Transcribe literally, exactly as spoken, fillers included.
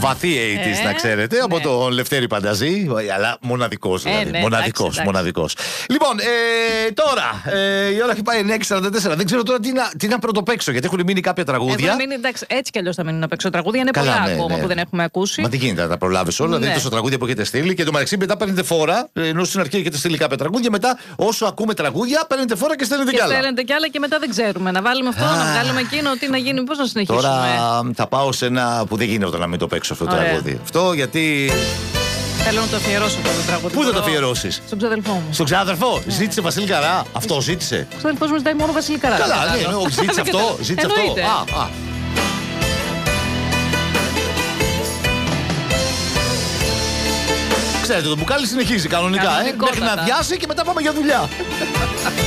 βαθύ ογδόντα Ε, να ξέρετε, από ναι. τον Λευτέρη Πανταζή. Αλλά μοναδικός δηλαδή. Ε, ναι, μοναδικός, εντάξει, μοναδικός. Λοιπόν, ε, τώρα ε, η ώρα έχει πάει εννιά και σαράντα τέσσερα. Δεν ξέρω τώρα τι να, τι να πρωτοπαίξω, γιατί έχουν μείνει κάποια τραγούδια. Έχουν μείνει, εντάξει, έτσι κι αλλιώς θα μείνουν απ' έξω τραγούδια. Είναι Καλά, πολλά ναι, ακόμα ναι. που δεν έχουμε ακούσει. Μα τι γίνεται να τα προλάβει όλα, Ναι. δεν είναι τόσο τραγούδια που έχετε στείλει. Και το μεταξύ μετά παίρνετε φόρα, ενώ στην αρχή έχετε στείλει κάποια τραγούδια. Μετά, όσο ακούμε τραγούδια, παίρνετε φόρα και στέλνετε Και κι άλλα. στέλνετε κι άλλα και μετά δεν ξέρουμε. Να βάλουμε αυτό, να βγάλουμε εκείνο, τι να γίνει, πώς να συνεχίσουμε. Τώρα θα πάω σε ένα που δεν γίνεται να μην το παίξω αυτό το Ωραία. τραγούδι. Αυτό γιατί. Θέλω να το αφιερώσω αυτό το τραγούδι. Πού θα το Μπορώ. αφιερώσει? Στον ξαδελφό μου. Στον ξάδερφο, ζήτησε Βασίλη Καρά. Αυτό ζήτησε. Ο ξαδελφός μου ζητάει μόνο Βασίλη Καρά. Καλά, δεν ναι, κατάλαβα. ναι, όχι, ζήτησε Δεν αυτό. κατάλαβα. Ζήτησε αυτό. Εννοείται. Α, α. Ξέρετε, το μπουκάλι συνεχίζει κανονικά, ε, Κανονικότατα. μέχρι να διάσει και μετά πάμε για δουλειά.